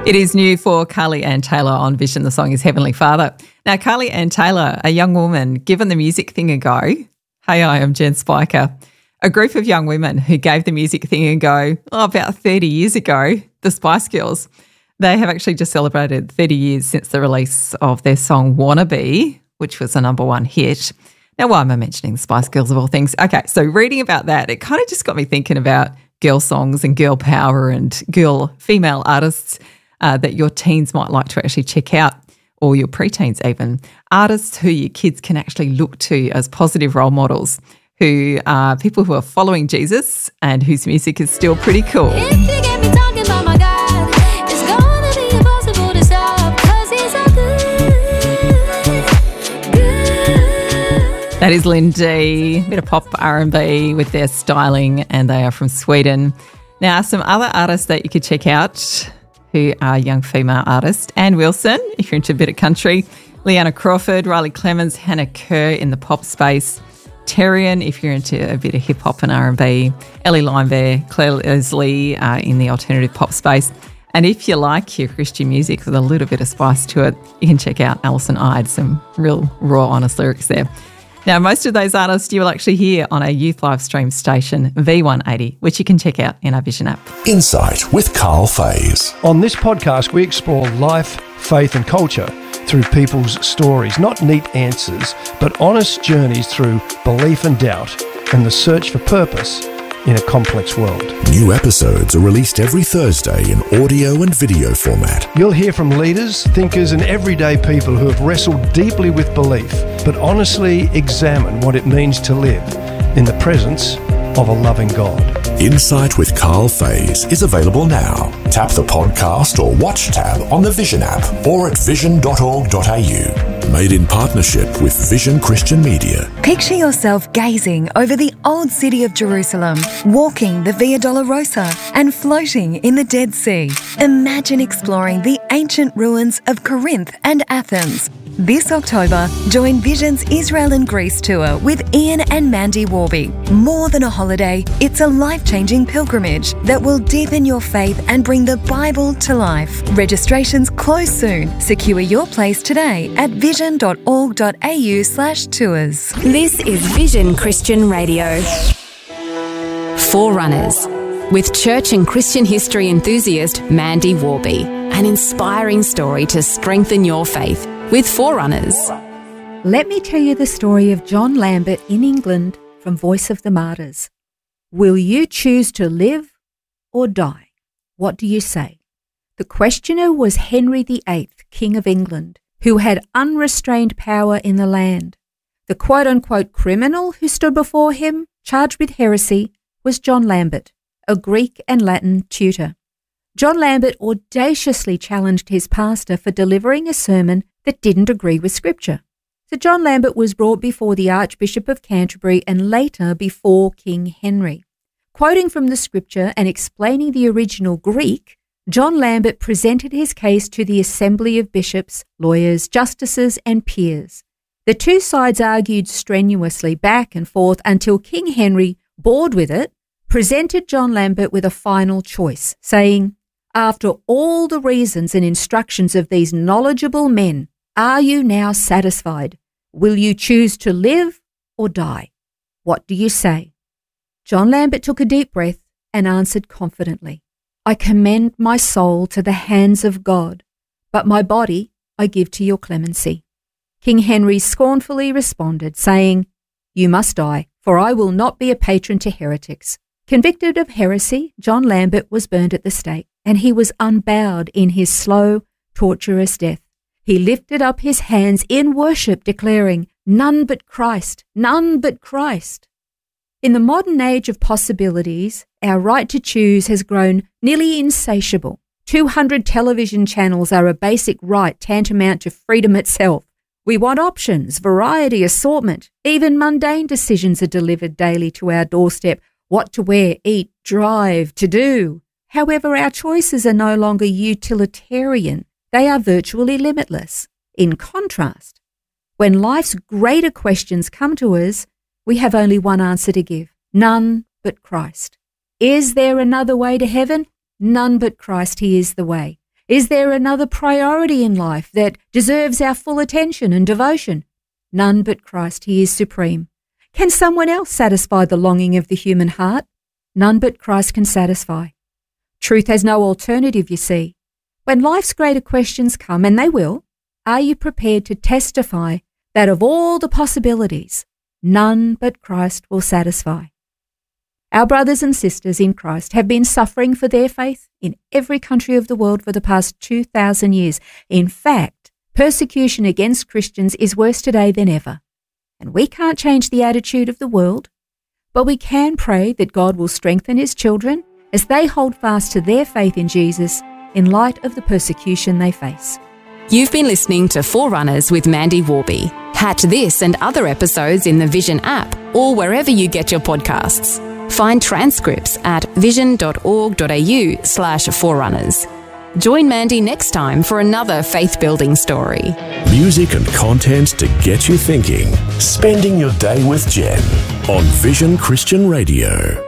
It is new for Carly Ann Taylor on Vision. The song is Heavenly Father. Now, Carly Ann Taylor, a young woman, given the music thing a go. Hey, I am Jen Spiker. A group of young women who gave the music thing a go about 30 years ago, the Spice Girls. They have actually just celebrated 30 years since the release of their song Wannabe, which was a #1 hit. Now, why am I mentioning the Spice Girls of all things? Okay, so reading about that, it kind of just got me thinking about girl songs and girl power and girl female artists that your teens might like to actually check out, or your preteens even. Artists who your kids can actually look to as positive role models, who are people who are following Jesus and whose music is still pretty cool. If you get me talking about my God, it's gonna be impossible to stop, 'cause he's so good. That is Lindy, a bit of pop R&B with their styling, and they are from Sweden. Now, some other artists that you could check out who are young female artists: Ann Wilson, if you're into a bit of country; Leanna Crawford; Riley Clemens; Hannah Kerr in the pop space; Terrian, if you're into a bit of hip-hop and R&B; Ellie Limebear; Claire Leslie in the alternative pop space. And if you like your Christian music with a little bit of spice to it, you can check out Alison Ide, some real raw, honest lyrics there. Now, most of those artists you will actually hear on our youth live stream station, V180, which you can check out in our Vision app. Insight with Carl Fays. On this podcast, we explore life, faith and culture through people's stories, not neat answers, but honest journeys through belief and doubt and the search for purpose in a complex world. New episodes are released every Thursday in audio and video format. You'll hear from leaders, thinkers and everyday people who have wrestled deeply with belief, but honestly examine what it means to live in the presence of a loving God. Insight with Carl Fays is available now. Tap the podcast or watch tab on the Vision app or at vision.org.au. Made in partnership with Vision Christian Media. Picture yourself gazing over the old city of Jerusalem, walking the Via Dolorosa and floating in the Dead Sea. Imagine exploring the ancient ruins of Corinth and Athens. This October, join Vision's Israel and Greece tour with Ian and Mandy Warby. More than a holiday, it's a life-changing pilgrimage that will deepen your faith and bring the Bible to life. Registrations close soon. Secure your place today at vision.org.au/tours. This is Vision Christian Radio. Forerunners, with church and Christian history enthusiast Mandy Warby. An inspiring story to strengthen your faith with Forerunners. Let me tell you the story of John Lambert in England from Voice of the Martyrs. Will you choose to live or die? What do you say? The questioner was Henry VIII, King of England, who had unrestrained power in the land. The quote-unquote criminal who stood before him, charged with heresy, was John Lambert, a Greek and Latin tutor. John Lambert audaciously challenged his pastor for delivering a sermon that didn't agree with Scripture. So John Lambert was brought before the Archbishop of Canterbury and later before King Henry. Quoting from the Scripture and explaining the original Greek, John Lambert presented his case to the assembly of bishops, lawyers, justices and peers. The two sides argued strenuously back and forth until King Henry, bored with it, presented John Lambert with a final choice, saying, "After all the reasons and instructions of these knowledgeable men, are you now satisfied? Will you choose to live or die? What do you say?" John Lambert took a deep breath and answered confidently, "I commend my soul to the hands of God, but my body I give to your clemency." King Henry scornfully responded, saying, "You must die, for I will not be a patron to heretics." Convicted of heresy, John Lambert was burned at the stake, and he was unbowed in his slow, torturous death. He lifted up his hands in worship, declaring, "None but Christ, none but Christ." In the modern age of possibilities, our right to choose has grown nearly insatiable. 200 television channels are a basic right tantamount to freedom itself. We want options, variety, assortment. Even mundane decisions are delivered daily to our doorstep. What to wear, eat, drive, to do. However, our choices are no longer utilitarian. They are virtually limitless. In contrast, when life's greater questions come to us, we have only one answer to give: none but Christ. Is there another way to heaven? None but Christ, He is the way. Is there another priority in life that deserves our full attention and devotion? None but Christ. He is supreme. Can someone else satisfy the longing of the human heart? None but Christ can satisfy. Truth has no alternative, you see. When life's greater questions come, and they will, are you prepared to testify that of all the possibilities, none but Christ will satisfy? Our brothers and sisters in Christ have been suffering for their faith in every country of the world for the past 2,000 years. In fact, persecution against Christians is worse today than ever. And we can't change the attitude of the world, but we can pray that God will strengthen His children as they hold fast to their faith in Jesus in light of the persecution they face. You've been listening to Forerunners with Mandy Warby. Catch this and other episodes in the Vision app or wherever you get your podcasts. Find transcripts at vision.org.au/forerunners. Join Mandy next time for another faith-building story. Music and content to get you thinking. Spending your day with Jen on Vision Christian Radio.